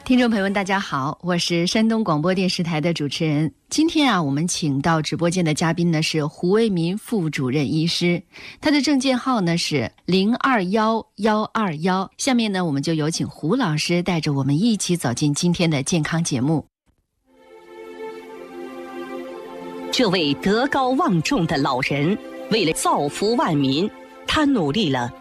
听众朋友们大家好，我是山东广播电视台的主持人。今天我们请到直播间的嘉宾呢是胡为民副主任医师，他的证件号呢是021121。下面呢我们就有请胡老师带着我们一起走进今天的健康节目。 这位德高望重的老人为了造福万民，他努力了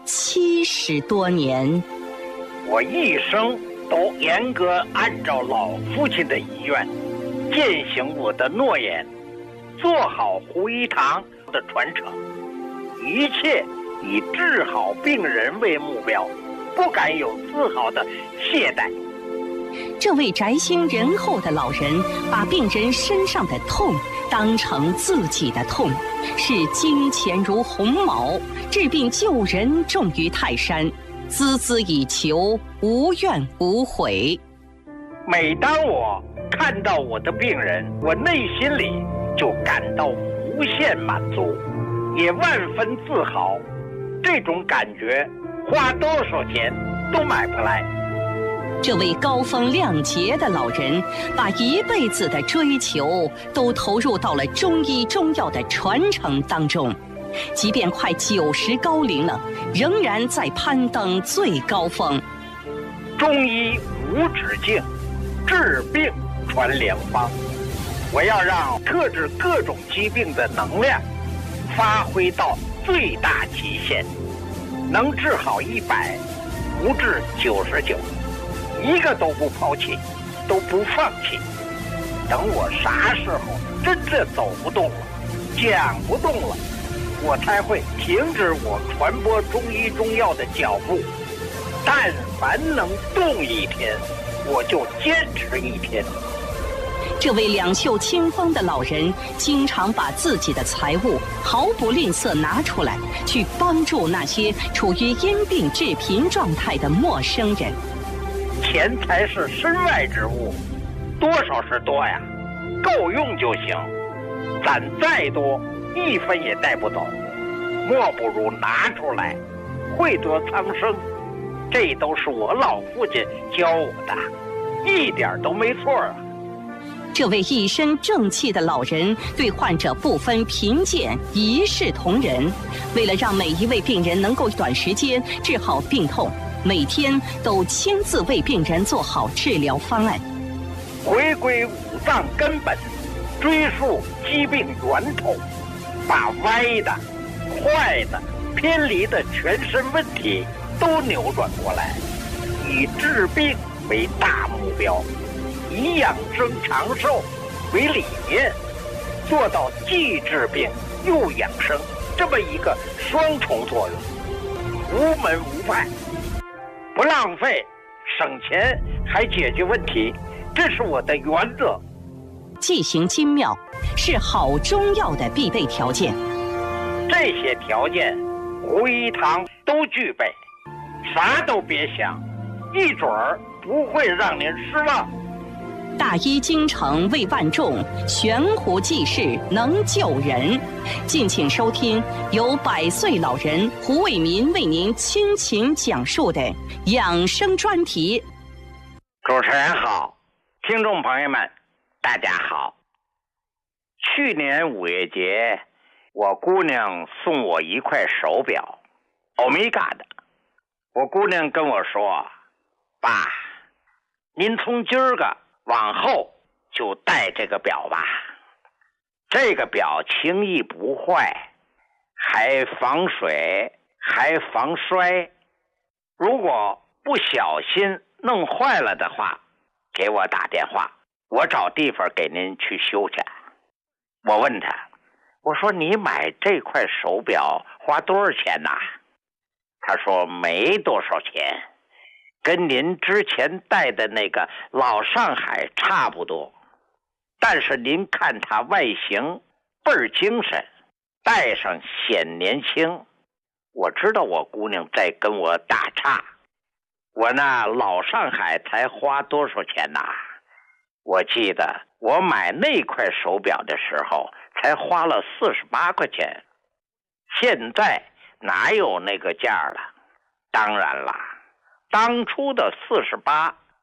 70多年。 我一生都严格按照老父亲的遗愿，践行我的诺言，做好胡一堂的传承，一切以治好病人为目标，不敢有丝毫的懈怠。 这位宅心仁厚的老人把病人身上的痛当成自己的痛，视金钱如鸿毛，治病救人重于泰山，孜孜以求，无怨无悔。 每当我看到我的病人，我内心里就感到无限满足，也万分自豪。这种感觉花多少钱都买不来。 这位高风亮节的老人把一辈子的追求都投入到了中医中药的传承当中，即便快90高龄了，仍然在攀登最高峰。 中医无止境，治病传良方。我要让特治各种疾病的能量发挥到最大极限，能治好100，不治99，一个都不抛弃，都不放弃。等我啥时候真正走不动了，讲不动了，我才会停止我传播中医中药的脚步。但凡能动一天，我就坚持一天。 这位两袖清风的老人经常把自己的财物毫不吝啬拿出来，去帮助那些处于因病致贫状态的陌生人。 钱财是身外之物，多少是多呀，够用就行。攒再多，1分也带不走，莫不如拿出来，惠得苍生。这都是我老父亲教我的，一点都没错啊。 这位一身正气的老人对患者不分贫贱，一视同仁。为了让每一位病人能够短时间治好病痛，每天都亲自为病人做好治疗方案。 回归五脏根本，追溯疾病源头，把歪的、坏的、偏离的全身问题都扭转过来，以治病为大目标，以养生长寿为理念，做到既治病又养生这么一个双重作用，无门无派，不浪费，省钱还解决问题，这是我的原则。 剂型精妙是好中药的必备条件， 这些条件胡一堂都具备，啥都别想，一准儿不会让您失望。 大医精诚为万众，悬壶济世能救人。敬请收听由100岁老人胡为民为您倾情讲述的养生专题。 主持人好，听众朋友们大家好。去年5月节，我姑娘送我一块手表，欧米伽的。我姑娘跟我说，爸，您从今儿个往后就戴这个表吧，这个表轻易不坏，还防水还防摔，如果不小心弄坏了的话，给我打电话，我找地方给您去修去。我问他，我说你买这块手表花多少钱呐？他说没多少钱，跟您之前戴的那个老上海差不多，但是您看它外形倍儿精神，戴上显年轻。我知道我姑娘在跟我打岔，我那老上海才花多少钱呐？我记得我买那块手表的时候才花了48块钱，现在哪有那个价了？当然了，当初的48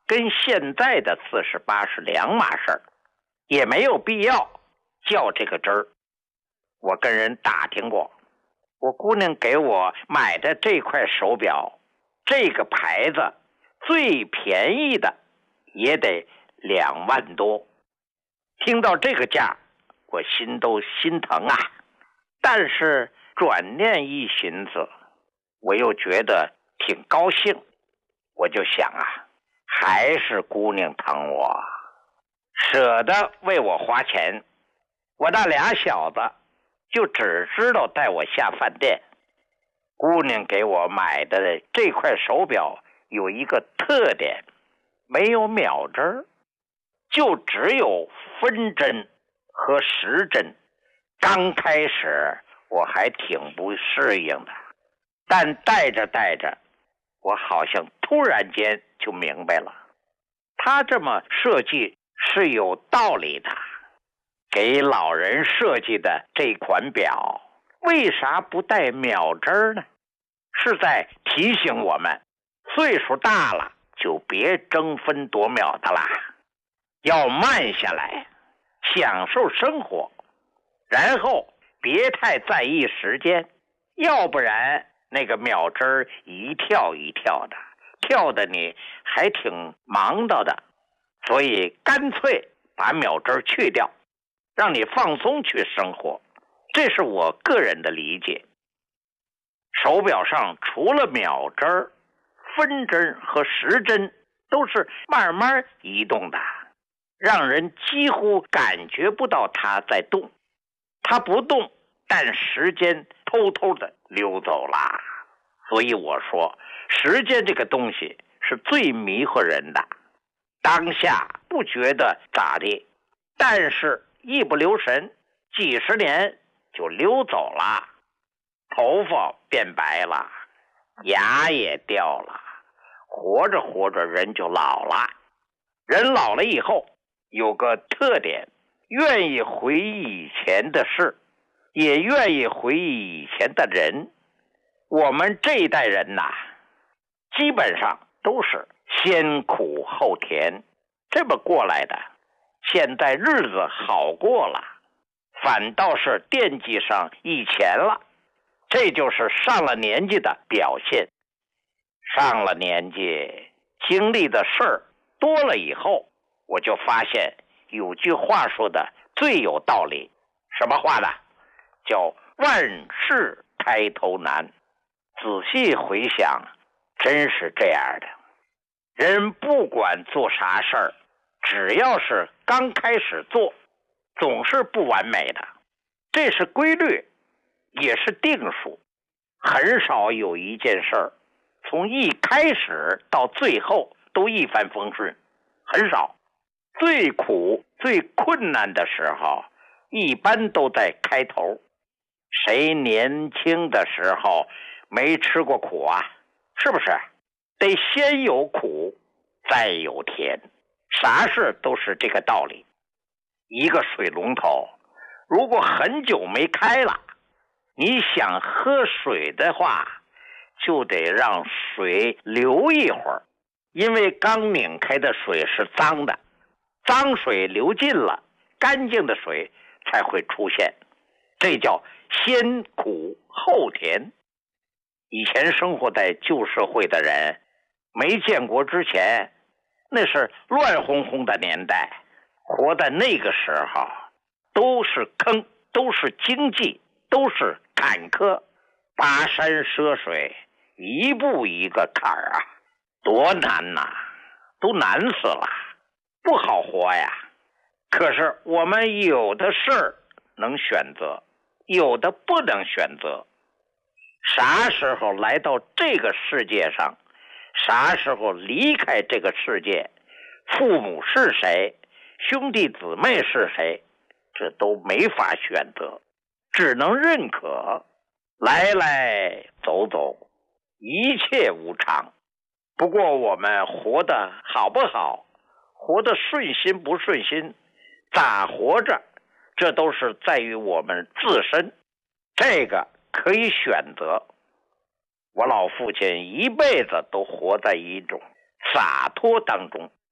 跟现在的48是两码事，也没有必要较这个真儿。我跟人打听过，我姑娘给我买的这块手表，这个牌子最便宜的也得2万多。听到这个价，我心都心疼啊。但是转念一寻思，我又觉得挺高兴。我就想啊，还是姑娘疼我，舍得为我花钱。我那俩小子就只知道带我下饭店。姑娘给我买的这块手表有一个特点，没有秒针，就只有分针和时针。刚开始我还挺不适应的，但戴着戴着，我好像突然间就明白了，他这么设计是有道理的。给老人设计的这款表，为啥不带秒针呢？是在提醒我们，岁数大了就别争分夺秒的啦，要慢下来，享受生活，然后别太在意时间，要不然那个秒针一跳一跳的，跳的你还挺忙叨的。所以干脆把秒针去掉，让你放松去生活，这是我个人的理解。手表上除了秒针、分针和时针都是慢慢移动的，让人几乎感觉不到它在动。它不动，但时间偷偷的溜走了。所以我说，时间这个东西是最迷惑人的。当下不觉得咋地，但是一不留神，几十年就溜走了。头发变白了，牙也掉了，活着活着人就老了。人老了以后有个特点，愿意回忆以前的事，也愿意回忆以前的人。我们这一代人呐，基本上都是先苦后甜这么过来的。现在日子好过了，反倒是惦记上以前了，这就是上了年纪的表现。上了年纪，经历的事儿多了以后，我就发现有句话说的最有道理。什么话呢？叫万事开头难。仔细回想，真是这样的。人不管做啥事儿，只要是刚开始做，总是不完美的，这是规律，也是定数。很少有一件事儿从一开始到最后都一帆风顺，很少。最苦最困难的时候一般都在开头。谁年轻的时候没吃过苦啊？是不是？得先有苦再有甜，啥事都是这个道理。一个水龙头如果很久没开了，你想喝水的话，就得让水流一会儿，因为刚拧开的水是脏的，脏水流尽了，干净的水才会出现。这叫先苦后甜。以前生活在旧社会的人，没建国之前，那是乱哄哄的年代，活在那个时候，都是坑，都是经济，都是坎坷，跋山涉水，一步一个坎儿啊，多难呐，都难死了，不好活呀。可是我们有的事儿能选择，有的不能选择。啥时候来到这个世界上，啥时候离开这个世界，父母是谁，兄弟姊妹是谁，这都没法选择，只能认可。来来走走，一切无常。不过我们活得好不好，活得顺心不顺心，咋活着，这都是在于我们自身，这个可以选择。我老父亲一辈子都活在一种洒脱当中，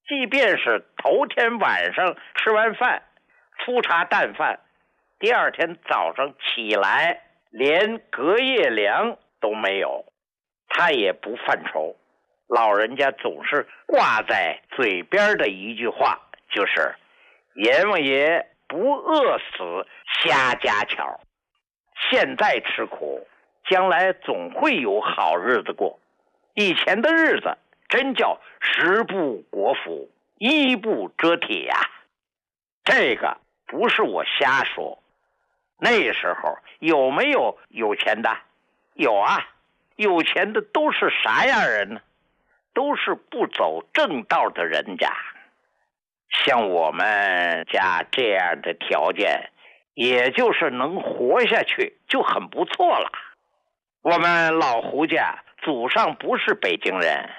即便是头天晚上吃完饭，粗茶淡饭，第二天早上起来连隔夜粮都没有，他也不犯愁。老人家总是挂在嘴边的一句话，就是阎王爷不饿死瞎家巧，现在吃苦，将来总会有好日子过。以前的日子真叫食不果腹，衣不遮体呀。这个不是我瞎说。那时候有没有有钱的？有啊，有钱的都是啥样人呢？都是不走正道的人家。像我们家这样的条件，也就是能活下去就很不错了。我们老胡家祖上不是北京人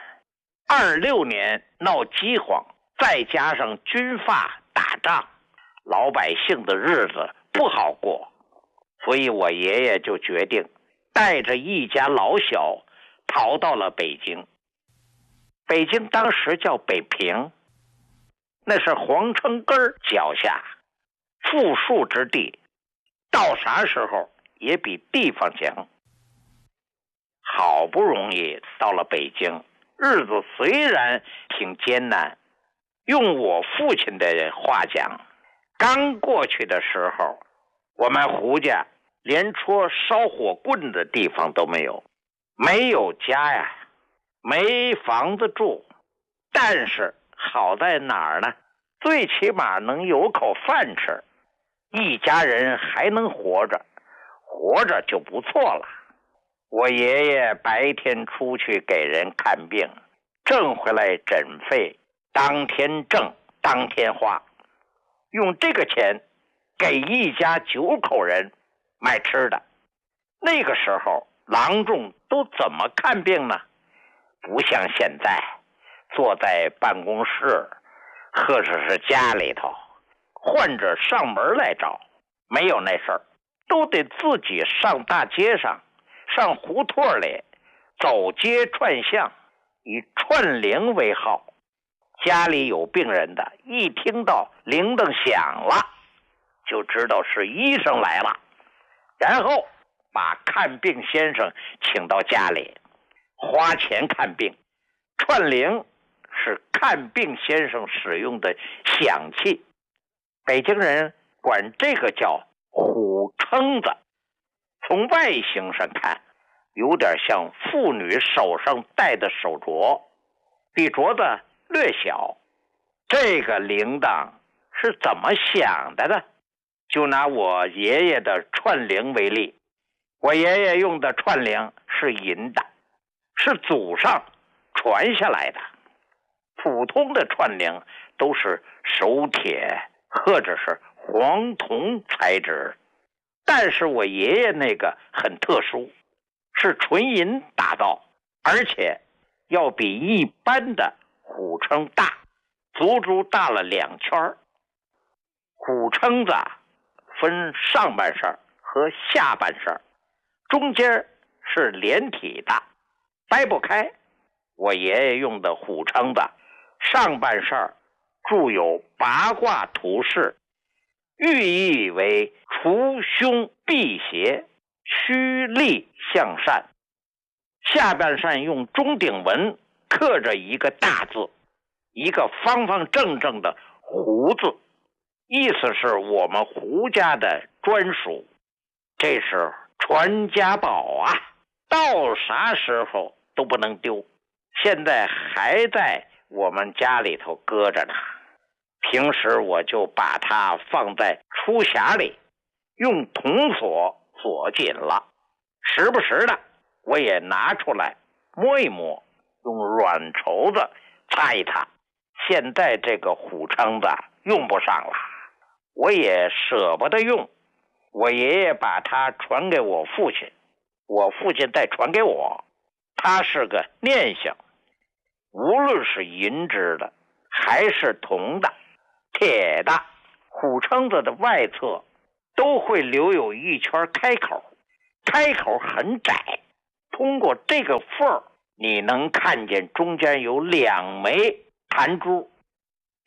，26年闹饥荒，再加上军阀打仗，老百姓的日子不好过，所以我爷爷就决定带着一家老小逃到了北京。北京当时叫北平，那是皇城根脚下富庶之地，到啥时候也比地方强。好不容易到了北京，日子虽然挺艰难，用我父亲的话讲，刚过去的时候，我们胡家连戳烧火棍的地方都没有，没有家呀，没房子住，但是好在哪儿呢？最起码能有口饭吃，一家人还能活着，活着就不错了。我爷爷白天出去给人看病，挣回来诊费，当天挣当天花，用这个钱给一家9口人买吃的。那个时候郎中都怎么看病呢？不像现在坐在办公室或者是家里头，患者上门来找，没有那事儿，都得自己上大街上，上胡同里，走街串巷，以串铃为号。家里有病人的，一听到铃铛响了，就知道是医生来了，然后把看病先生请到家里，花钱看病。串铃是看病先生使用的响器，北京人管这个叫虎撑子。从外形上看，有点像妇女手上戴的手镯，比镯子略小。这个铃铛是怎么响的呢？就拿我爷爷的串铃为例，我爷爷用的串铃是银的，是祖上传下来的。普通的串铃都是手铁或者是黄铜材质，但是我爷爷那个很特殊，是纯银打造，而且要比一般的虎撑大，足足大了2圈。虎撑子分上半身和下半身，中间是连体的，掰不开。我爷爷用的虎撑子上半身铸有八卦图示，寓意为除凶辟邪，趋利向善。下半身用钟鼎文刻着一个大字，一个方方正正的胡字，意思是我们胡家的专属，这是传家宝啊，到啥时候都不能丢。现在还在我们家里头搁着呢，平时我就把它放在书匣里，用铜锁锁紧了，时不时的我也拿出来摸一摸，用软绸子擦一擦。现在这个虎撑子用不上了，我也舍不得用。我爷爷把它传给我父亲，我父亲再传给我，它是个念想。无论是银制的还是铜的、铁的，虎撑子的外侧都会留有一圈开口，开口很窄，通过这个缝儿，你能看见中间有2枚弹珠，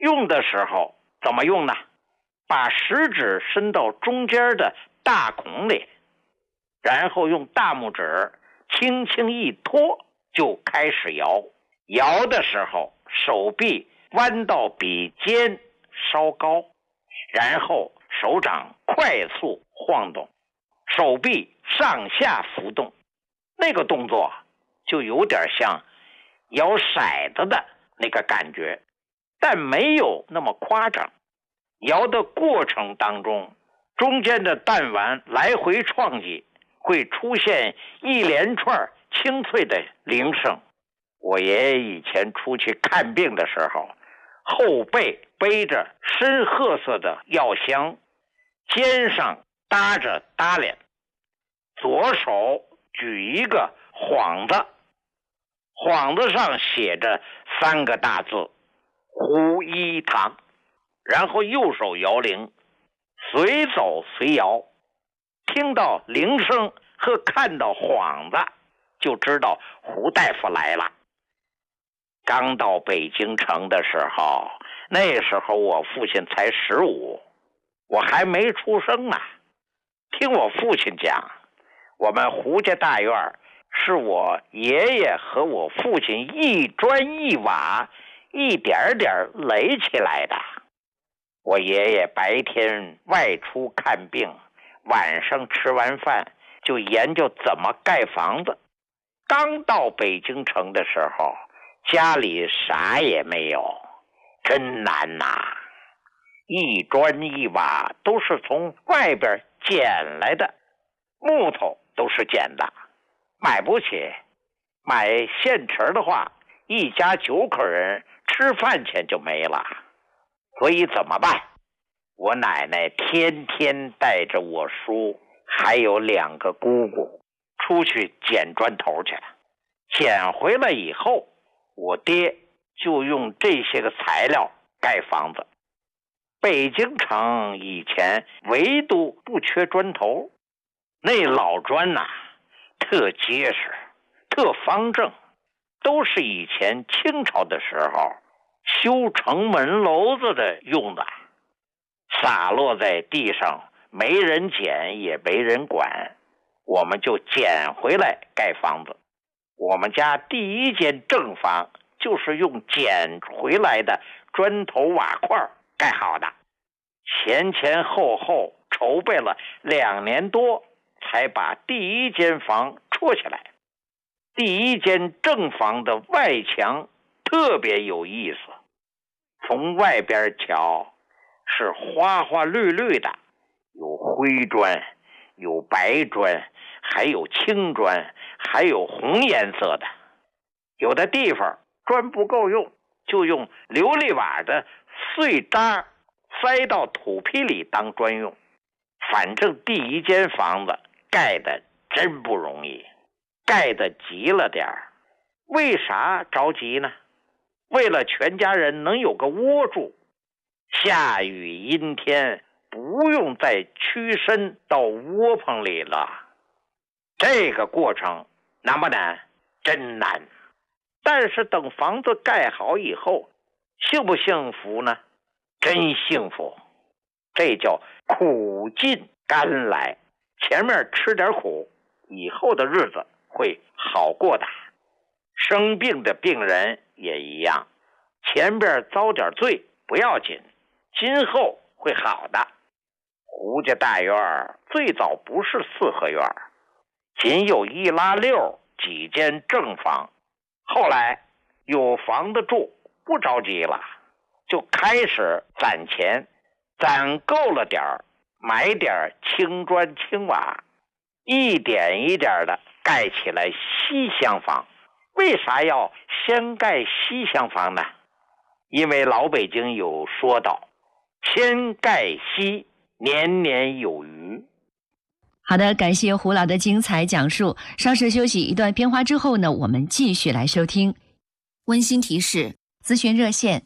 用的时候怎么用呢？把食指伸到中间的大孔里，然后用大拇指轻轻一托，就开始摇。摇的时候，手臂弯到比肩稍高，然后手掌快速晃动，手臂上下浮动，那个动作就有点像摇骰子的那个感觉，但没有那么夸张。摇的过程当中，中间的弹丸来回撞击，会出现一连串清脆的铃声。我爷爷以前出去看病的时候，后背背着深褐色的药箱，肩上搭着搭脸，左手举一个幌子，幌子上写着3个大字胡一堂，然后右手摇铃，随走随摇，听到铃声和看到幌子就知道胡大夫来了。刚到北京城的时候，那时候我父亲才15，我还没出生呢。听我父亲讲，我们胡家大院是我爷爷和我父亲一砖一瓦一点点垒起来的。我爷爷白天外出看病，晚上吃完饭就研究怎么盖房子。刚到北京城的时候，家里啥也没有，真难呐！一砖一瓦都是从外边捡来的，木头都是捡的，买不起。买现成的话，一家9口人吃饭钱就没了。所以怎么办？我奶奶天天带着我叔还有2个姑姑出去捡砖头去，捡回来以后，我爹就用这些个材料盖房子。北京城以前唯独不缺砖头，那老砖呐，特结实，特方正，都是以前清朝的时候修城门楼子的用的，洒落在地上，没人捡也没人管，我们就捡回来盖房子。我们家第一间正房就是用捡回来的砖头瓦块盖好的，前前后后筹备了2年多，才把第一间房戳起来。第一间正房的外墙特别有意思，从外边瞧是花花绿绿的，有灰砖，有白砖，还有青砖，还有红颜色的。有的地方砖不够用，就用琉璃瓦的碎渣塞到土坯里当砖用。反正第一间房子盖的真不容易，盖的急了点儿。为啥着急呢？为了全家人能有个窝住，下雨阴天不用再屈身到窝棚里了。这个过程难不难？真难。但是等房子盖好以后，幸不幸福呢？真幸福。这叫苦尽甘来，前面吃点苦，以后的日子会好过的。生病的病人也一样，前边遭点罪不要紧，今后会好的。胡家大院最早不是4合院，仅有1拉6几间正房，后来有房子住，不着急了，就开始攒钱，攒够了点儿，买点青砖青瓦，一点一点的盖起来西厢房。为啥要先盖西厢房呢？因为老北京有说道，先盖西，年年有余。 好的，感谢胡老的精彩讲述。稍事休息一段片花之后呢，我们继续来收听。温馨提示：咨询热线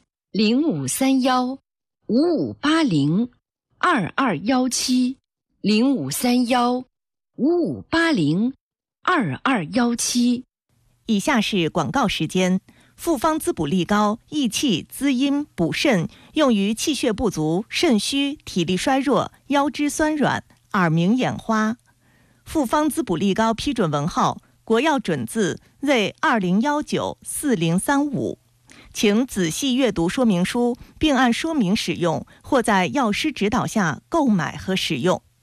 0531-5580-2217，0531-5580-2217。以下是广告时间。 复方滋补力高，益气滋阴补肾，用于气血不足、肾虚、体力衰弱、腰肢酸软、耳鸣眼花。复方滋补力高批准文号，国药准字为20194035，请仔细阅读说明书，并按说明使用，或在药师指导下购买和使用。